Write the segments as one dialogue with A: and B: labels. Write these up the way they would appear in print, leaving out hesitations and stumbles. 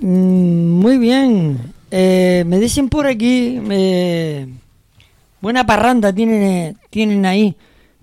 A: Muy bien. Me dicen por aquí, buena parranda tienen ahí.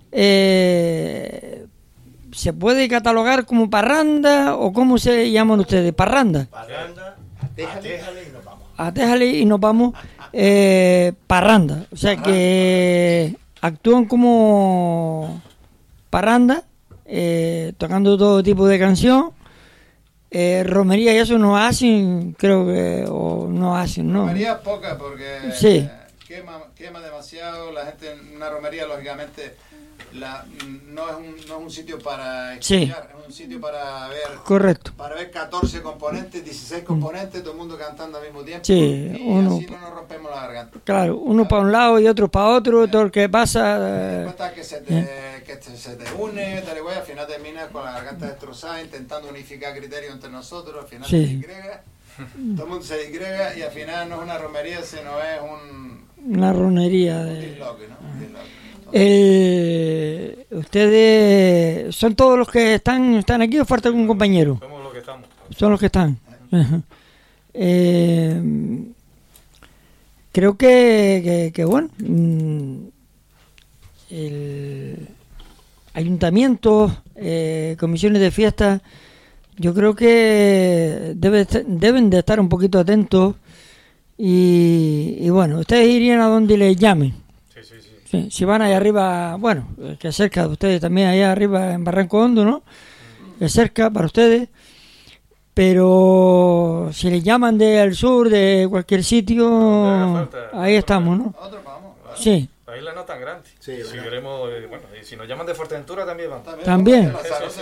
A: ¿Se puede catalogar como parranda o cómo se llaman ustedes? ¿Parranda?
B: Parranda, atéjale y nos vamos.
A: Atéjale y nos vamos. Parranda. O sea que actúan como parranda, tocando todo tipo de canción. Romería y eso no hacen, creo que, o no hacen, ¿no?
C: Romería poca porque
A: sí.
C: Quema demasiado. La gente en una romería, lógicamente, no es un sitio para escuchar, es un sitio para ver.
A: Correcto.
C: Para ver 14 componentes, 16 componentes, todo el mundo cantando al mismo tiempo.
A: Sí,
C: y así no nos rompemos la garganta.
A: Claro, uno para un lado y otro para otro, todo lo que pasa.
C: Después está que se te une, tal y cual, al final terminas con la garganta destrozada, intentando unificar criterios entre nosotros, al final se disgrega, todo el mundo se disgrega y al final no es una romería, sino es
A: una ronería.
C: Un disloque, ¿no?
A: ¿Ustedes son todos los que están aquí o falta algún compañero?
B: Somos los que estamos.
A: Son los que están. Creo que bueno, el ayuntamiento, comisiones de fiesta, yo creo que deben de estar un poquito atentos y bueno, ustedes irían a donde les llamen. Sí, si van allá arriba, bueno, que es cerca de ustedes también, allá arriba en Barranco Hondo, ¿no? Es cerca para ustedes, pero si les llaman del sur, de cualquier sitio, ahí estamos, ¿no? Sí.
B: La isla no es tan grande. Sí, si queremos, bueno, y si nos llaman de Fuerteventura también van.
A: También.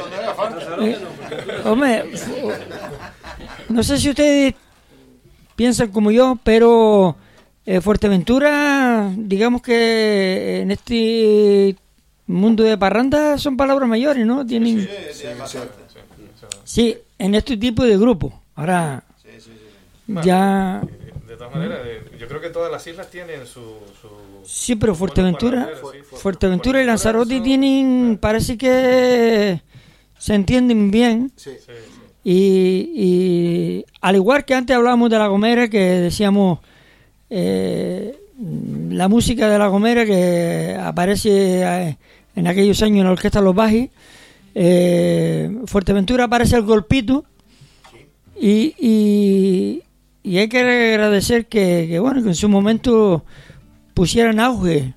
A: Hombre, no sé si ustedes piensan como yo, pero Fuerteventura, digamos que en este mundo de parranda son palabras mayores, ¿no? Tienen sí, en este tipo de grupos. Ahora ya
B: de todas maneras, yo creo que todas las islas tienen su
A: sí, pero Fuerteventura y Lanzarote tienen, parece que se entienden bien. Y al igual que antes hablábamos de La Gomera, que decíamos la música de La Gomera que aparece en aquellos años en la orquesta Los Bajis, Fuerteventura aparece el golpito y hay que agradecer que bueno, que en su momento pusiera en auge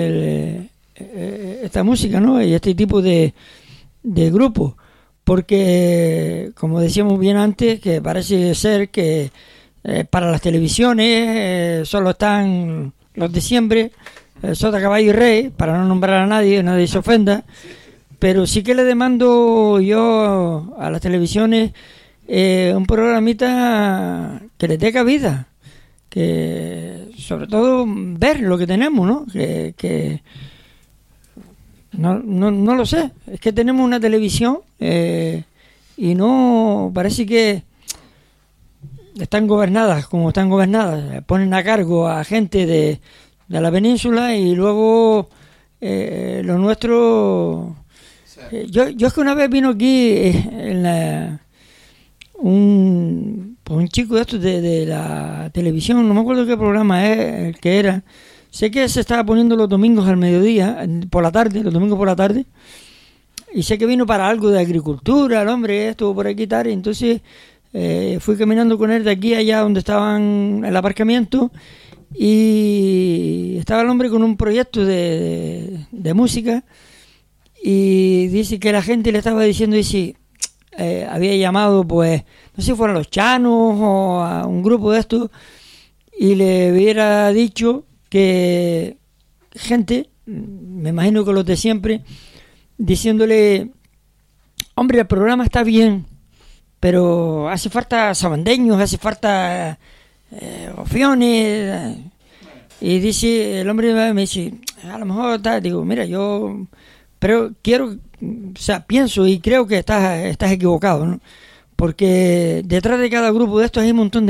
A: esta música, ¿no? Y este tipo de grupos, porque como decíamos bien antes, que parece ser que para las televisiones solo están los de siempre, Sota, Caballo y Rey, para no nombrar a nadie se ofenda, pero sí que le demando yo a las televisiones un programita que les dé cabida, que sobre todo ver lo que tenemos, ¿no? Que no lo sé, es que tenemos una televisión y no parece que están gobernadas como están gobernadas, ponen a cargo a gente de la península y luego lo nuestro. Yo es que una vez vino aquí un chico de estos de la televisión, no me acuerdo qué programa es el que era. Sé que se estaba poniendo los domingos al mediodía, los domingos por la tarde, y sé que vino para algo de agricultura, el hombre estuvo por aquí tarde, entonces fui caminando con él de aquí a allá donde estaban el aparcamiento y estaba el hombre con un proyecto de música y dice que la gente le estaba diciendo, dice, había llamado, pues, no sé si fueran los Chanos o a un grupo de estos, y le hubiera dicho que gente, me imagino que los de siempre, diciéndole, hombre, el programa está bien, pero hace falta sabandeños, hace falta opciones. Y dice, el hombre me dice, a lo mejor está, digo, mira, yo pero pienso y creo que estás equivocado, ¿no? Porque detrás de cada grupo de estos hay un montón de